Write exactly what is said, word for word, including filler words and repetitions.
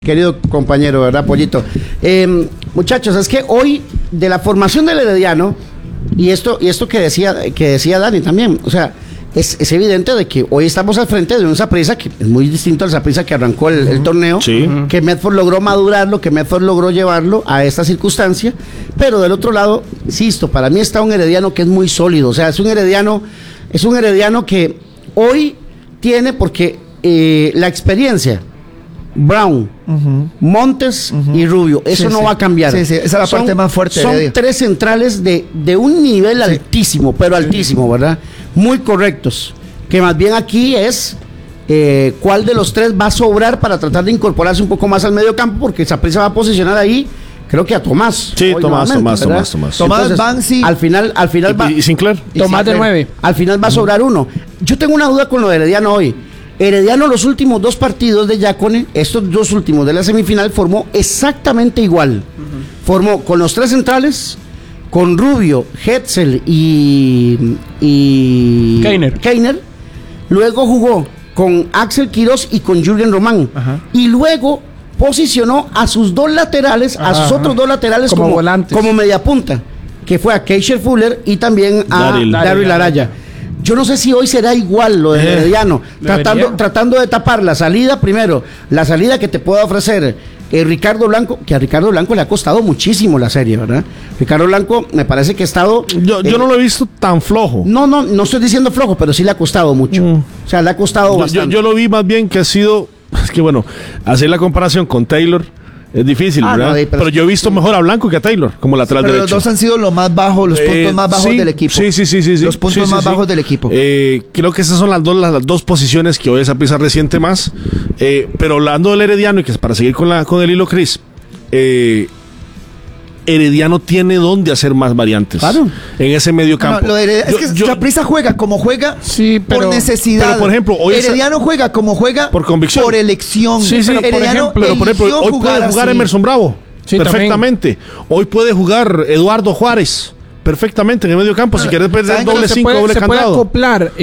Querido compañero, ¿verdad, Pollito? Eh, muchachos, es que hoy, de la formación del Herediano, y esto, y esto que decía, que decía Dani también, o sea, es, es evidente de que hoy estamos al frente de un Saprissa que es muy distinto al Saprissa que arrancó el, el torneo, Sí. que Medford logró madurarlo, que Medford logró llevarlo a esta circunstancia, pero del otro lado, insisto, para mí está un Herediano que es muy sólido, o sea, es un Herediano, es un Herediano que hoy tiene, porque eh, la experiencia, Brown, uh-huh. Montes uh-huh. y Rubio, eso sí, no sí. va a cambiar. Sí, sí. Esa es la son, parte más fuerte. Son de tres centrales de, de un nivel sí. altísimo, pero sí. altísimo, ¿verdad? Muy correctos. Que más bien aquí es eh, cuál de los tres va a sobrar para tratar de incorporarse un poco más al medio campo, porque Saprissa va a posicionar ahí, creo que a Tomás. Sí, Tomás, Tomás, Tomás, Tomás. Tomás, Banksy. Al final, al final y, va. Y Sinclair. Y Tomás Sinclair, de nueve. Al final va a sobrar uno. Yo tengo una duda con lo de Herediano hoy. Herediano los últimos dos partidos de Yacone, estos dos últimos de la semifinal, formó exactamente igual. Uh-huh. Formó con los tres centrales, con Rubio, Hetzel y, y Keiner. Keiner. Luego jugó con Axel Quiroz y con Jürgen Román. Uh-huh. Y luego posicionó a sus dos laterales, uh-huh. a sus otros dos laterales como, como, volantes. como media punta, que fue a Keisher Fuller y también a Daryl Araya. Yo no sé si hoy será igual lo de eh, Herediano, tratando, tratando de tapar la salida primero, la salida que te pueda ofrecer eh, Ricardo Blanco, que a Ricardo Blanco le ha costado muchísimo la serie, ¿verdad? Ricardo Blanco me parece que ha estado... Yo, yo eh, no lo he visto tan flojo. No, no, no estoy diciendo flojo, pero sí le ha costado mucho. Mm. O sea, le ha costado yo, bastante. Yo, yo lo vi más bien que ha sido... Es que bueno, hacer la comparación con Taylor... Es difícil, ah, ¿verdad? No, pero, pero yo he visto mejor a Blanco que a Taylor como lateral pero derecho. Los dos han sido los más bajos, los puntos eh, más bajos sí, del equipo. Sí, sí, sí, sí. Los puntos sí, más sí, bajos sí. del equipo. Eh, creo que esas son las dos, las, las dos posiciones que hoy Saprissa resiente más. Eh, pero hablando del Herediano, y que es para seguir con, la, con el hilo, Cris, eh, Herediano tiene donde hacer más variantes. Claro. En ese medio campo. No, no, Hered... yo, es que Saprissa juega como juega sí, pero, por necesidad. Pero por ejemplo, hoy Herediano es... juega como juega por convicción. Por elección. Sí, sí, pero por ejemplo, pero por ejemplo hoy puede jugar así. Emerson Bravo. Sí, perfectamente. También. Hoy puede jugar Eduardo Juárez. Perfectamente en el medio campo. Si quieres perder doble cinco, doble se cantado. puede acoplar